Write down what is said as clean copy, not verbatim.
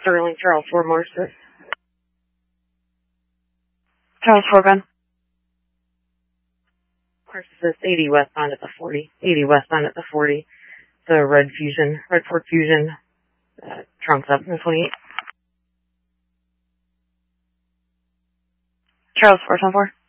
Sterling, Charles 4 Morris. Charles 4 Ben. Narcissist 80 westbound at the 40. 80 westbound at the 40. The red Ford Fusion, trunks up in the 28. Charles 4 10 4.